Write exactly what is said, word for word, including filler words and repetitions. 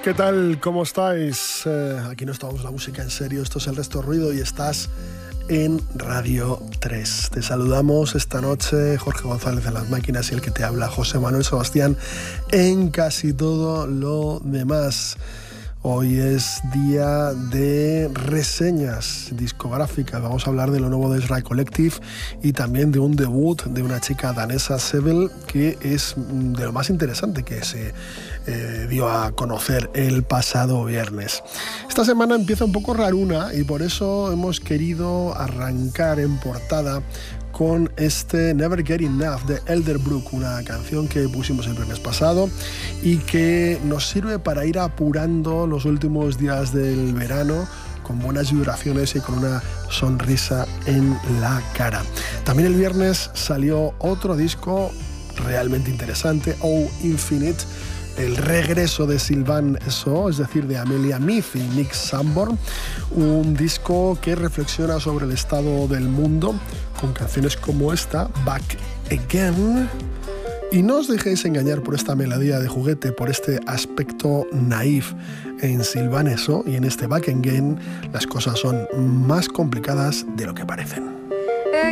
¿Qué tal? ¿Cómo estáis? Eh, aquí no estamos la música en serio, esto es El Resto Ruido y estás en Radio tres. Te saludamos esta noche, Jorge González en las máquinas y el que te habla, José Manuel Sebastián, en casi todo lo demás. Hoy es día de reseñas discográficas. Vamos a hablar de lo nuevo de Ezra Collective y también de un debut de una chica danesa, Sebel, que es de lo más interesante que se eh, dio a conocer el pasado viernes. Esta semana empieza un poco raruna y por eso hemos querido arrancar en portada con este Never Get Enough de Elderbrook, una canción que pusimos el viernes pasado y que nos sirve para ir apurando los últimos días del verano con buenas vibraciones y con una sonrisa en la cara. También el viernes salió otro disco realmente interesante, Oh Infinite, el regreso de Sylvain Esso, es decir, de Amelia Meath y Nick Sanborn, un disco que reflexiona sobre el estado del mundo con canciones como esta, Back Again. Y no os dejéis engañar por esta melodía de juguete, por este aspecto naif en Sylvain Esso, y en este Back Again las cosas son más complicadas de lo que parecen.